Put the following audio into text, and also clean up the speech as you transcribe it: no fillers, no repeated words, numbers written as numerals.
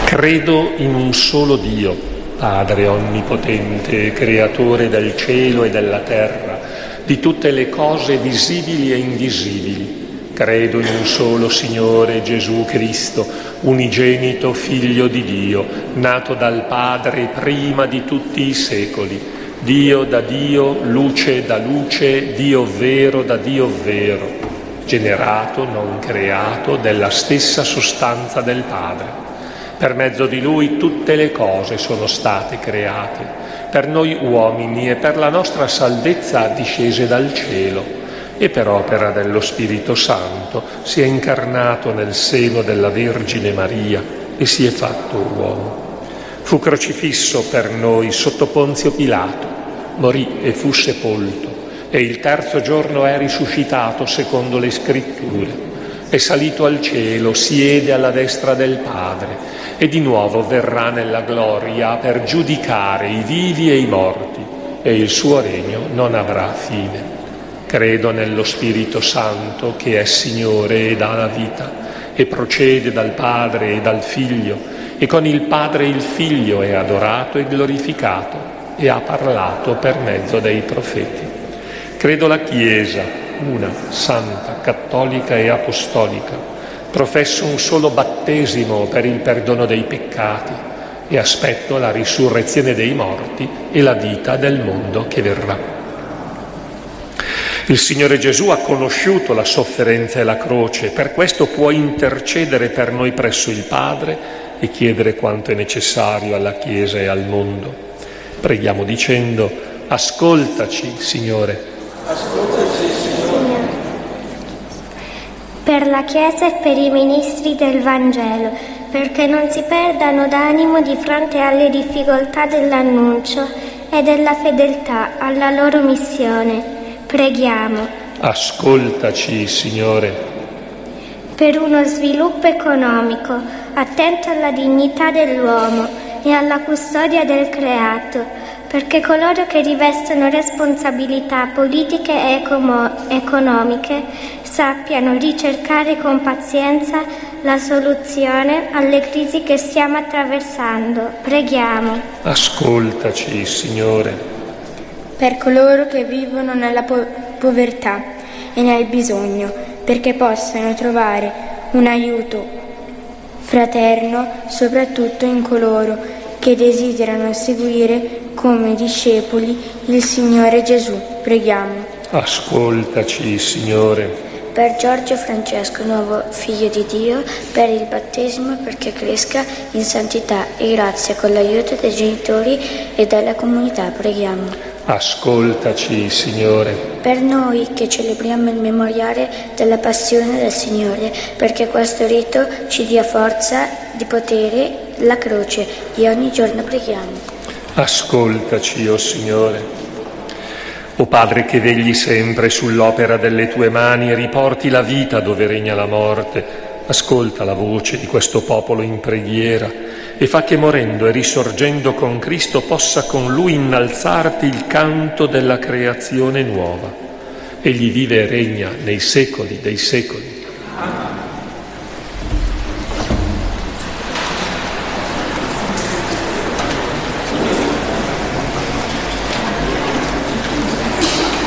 Credo in un solo Dio, Padre onnipotente, creatore del cielo e della terra, di tutte le cose visibili e invisibili. Credo in un solo Signore Gesù Cristo, unigenito Figlio di Dio, nato dal Padre prima di tutti i secoli, Dio da Dio, luce da luce, Dio vero da Dio vero, generato, non creato, della stessa sostanza del Padre. Per mezzo di Lui tutte le cose sono state create, per noi uomini e per la nostra salvezza discese dal cielo, e per opera dello Spirito Santo si è incarnato nel seno della Vergine Maria e si è fatto uomo. Fu crocifisso per noi sotto Ponzio Pilato, morì e fu sepolto, e il terzo giorno è risuscitato secondo le Scritture. È salito al cielo, siede alla destra del Padre e di nuovo verrà nella gloria per giudicare i vivi e i morti, e il suo regno non avrà fine. Credo nello Spirito Santo, che è Signore e dà la vita, e procede dal Padre e dal Figlio, e con il Padre e il Figlio è adorato e glorificato, e ha parlato per mezzo dei profeti. Credo la Chiesa, una, santa, cattolica e apostolica. Professo un solo battesimo per il perdono dei peccati e aspetto la risurrezione dei morti e la vita del mondo che verrà. Il Signore Gesù ha conosciuto la sofferenza e la croce, per questo può intercedere per noi presso il Padre e chiedere quanto è necessario alla Chiesa e al mondo. Preghiamo dicendo: ascoltaci, Signore. Ascoltaci, Signore. Per la Chiesa e per i ministri del Vangelo, perché non si perdano d'animo di fronte alle difficoltà dell'annuncio e della fedeltà alla loro missione. Preghiamo. Ascoltaci, Signore. Per uno sviluppo economico attento alla dignità dell'uomo e alla custodia del creato, perché coloro che rivestono responsabilità politiche e economiche sappiano ricercare con pazienza la soluzione alle crisi che stiamo attraversando. Preghiamo. Ascoltaci, Signore. Per coloro che vivono nella povertà e nel bisogno, perché possano trovare un aiuto fraterno, soprattutto in coloro che desiderano seguire come discepoli il Signore Gesù. Preghiamo. Ascoltaci, Signore. Per Giorgio Francesco, nuovo figlio di Dio, per il battesimo, perché cresca in santità e grazia con l'aiuto dei genitori e della comunità. Preghiamo. Ascoltaci, Signore. Per noi che celebriamo il memoriale della passione del Signore, perché questo rito ci dia forza di potere la croce di ogni giorno. Preghiamo. Ascoltaci, o Signore. O Padre che vegli sempre sull'opera delle tue mani e riporti la vita dove regna la morte, ascolta la voce di questo popolo in preghiera e fa che morendo e risorgendo con Cristo possa con Lui innalzarti il canto della creazione nuova. Egli vive e regna nei secoli dei secoli.